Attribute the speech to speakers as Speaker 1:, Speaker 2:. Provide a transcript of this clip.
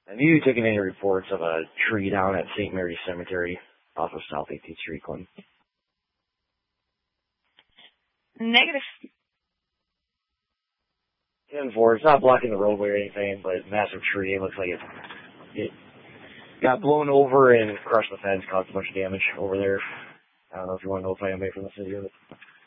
Speaker 1: Have you taken any reports of a tree down at St. Mary's Cemetery off of South 18th Street, Clinton?
Speaker 2: Negative.
Speaker 1: 10-4. It's not blocking the roadway or anything, but massive tree. It looks like it got blown over and crushed the fence, caused a bunch of damage over there. I don't know if you want to know if I am made from the city of it.